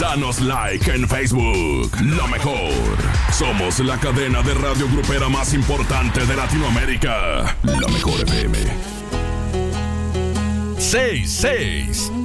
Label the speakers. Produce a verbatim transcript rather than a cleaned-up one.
Speaker 1: Danos like en Facebook. Lo mejor. Somos la cadena de radio grupera más importante de Latinoamérica. La Mejor F M. seis seis